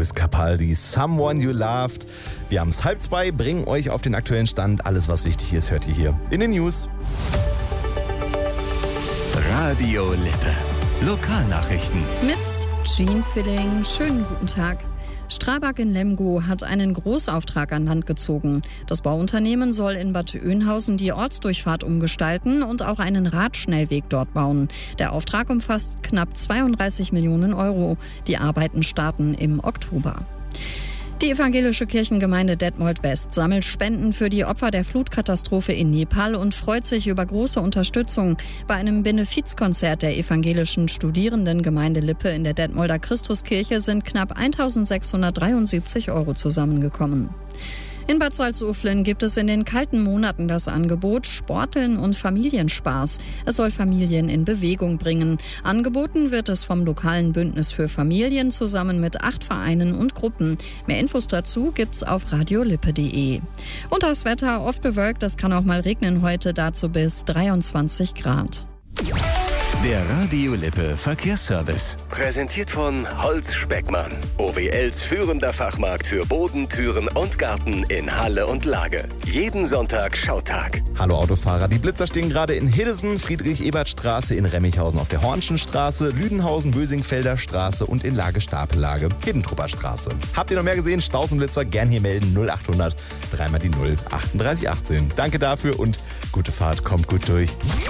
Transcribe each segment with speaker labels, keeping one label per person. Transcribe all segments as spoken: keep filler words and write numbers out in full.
Speaker 1: Lewis Capaldi, Someone You Loved. Wir haben es halb zwei, bringen euch auf den aktuellen Stand. Alles, was wichtig ist, hört ihr hier in den News.
Speaker 2: Radio Lippe. Lokalnachrichten.
Speaker 3: Mit Jean Filling. Schönen guten Tag. Strabag in Lemgo hat einen Großauftrag an Land gezogen. Das Bauunternehmen soll in Bad Oeynhausen die Ortsdurchfahrt umgestalten und auch einen Radschnellweg dort bauen. Der Auftrag umfasst knapp zweiunddreißig Millionen Euro. Die Arbeiten starten im Oktober. Die evangelische Kirchengemeinde Detmold West sammelt Spenden für die Opfer der Flutkatastrophe in Nepal und freut sich über große Unterstützung. Bei einem Benefizkonzert der evangelischen Studierendengemeinde Lippe in der Detmolder Christuskirche sind knapp eintausendsechshundertdreiundsiebzig Euro zusammengekommen. In Bad Salzuflen gibt es in den kalten Monaten das Angebot Sporteln und Familienspaß. Es soll Familien in Bewegung bringen. Angeboten wird es vom lokalen Bündnis für Familien zusammen mit acht Vereinen und Gruppen. Mehr Infos dazu gibt's auf radiolippe punkt de. Und das Wetter oft bewölkt, es kann auch mal regnen heute, dazu bis dreiundzwanzig Grad.
Speaker 2: Der Radio Lippe Verkehrsservice. Präsentiert von Holz Speckmann. O W Ls führender Fachmarkt für Boden, Türen und Garten in Halle und Lage. Jeden Sonntag Schautag.
Speaker 1: Hallo Autofahrer, die Blitzer stehen gerade in Hiddesen, Friedrich-Ebert-Straße, in Remmichhausen auf der Hornschenstraße, Lüdenhausen, Bösingfelder Straße und in Lage-Stapellage, Hiddentrupper Straße. Habt ihr noch mehr gesehen? Staus und Blitzer, gern hier melden. null achthundert, dreimal die null, achtunddreißig achtzehn. Danke dafür und gute Fahrt, kommt gut durch.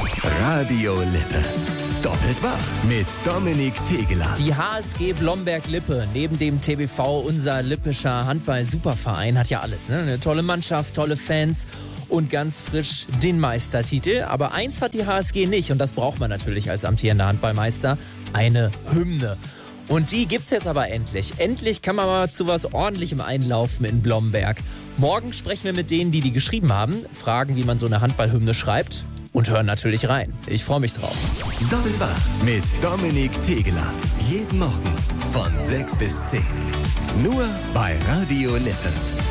Speaker 2: Radio Lippe. Doppelt wach mit Dominik Tegeler.
Speaker 4: Die H S G Blomberg-Lippe, neben dem T B V, unser lippischer Handball-Superverein, hat ja alles. Ne? Eine tolle Mannschaft, tolle Fans und ganz frisch den Meistertitel. Aber eins hat die H S G nicht und das braucht man natürlich als amtierender Handballmeister, eine Hymne. Und die gibt's jetzt aber endlich. Endlich kann man mal zu was Ordentlichem einlaufen in Blomberg. Morgen sprechen wir mit denen, die die geschrieben haben, fragen, wie man so eine Handballhymne schreibt. Und hören natürlich rein. Ich freue mich drauf.
Speaker 2: Doppelt wach mit Dominik Tegeler. Jeden Morgen von sechs bis zehn. Nur bei Radio Lippe.